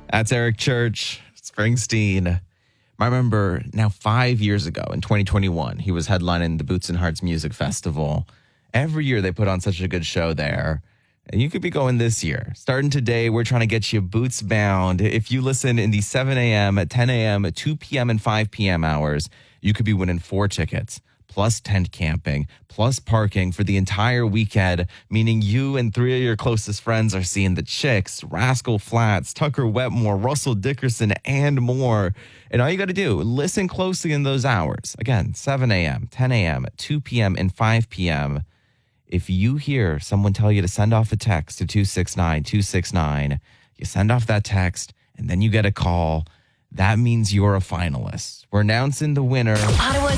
That's Eric Church, Springsteen. I remember now 5 years ago in 2021, he was headlining the Boots and Hearts Music Festival. Every year they put on such a good show there. And you could be going this year. Starting today, we're trying to get you boots bound. If you listen in the 7 a.m., 10 a.m., 2 p.m., and 5 p.m. hours, you could be winning 4 tickets, plus tent camping, plus parking for the entire weekend, meaning you and 3 of your closest friends are seeing the Chicks, Rascal Flatts, Tucker Wetmore, Russell Dickerson, and more. And all you got to do, listen closely in those hours. Again, 7 a.m., 10 a.m., 2 p.m., and 5 p.m. If you hear someone tell you to send off a text to 269-269, you send off that text, and then you get a call. That means you're a finalist. We're announcing the winner. Ottawa's